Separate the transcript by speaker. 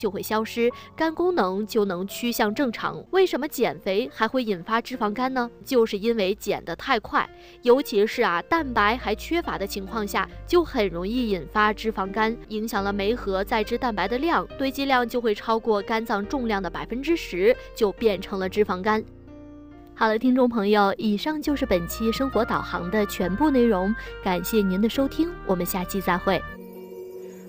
Speaker 1: 就会消失，肝功能就能趋向正常。为什么减肥还会引发脂肪肝呢？就是因为减得太快，尤其是蛋白还缺乏的情况下，就很容易引发脂肪肝，影响了酶和再脂蛋白的量，堆积量就会超过肝脏重量的10%，就变成了脂肪肝。好了，听众朋友，以上就是本期生活导航的全部内容，感谢您的收听，我们下期再会。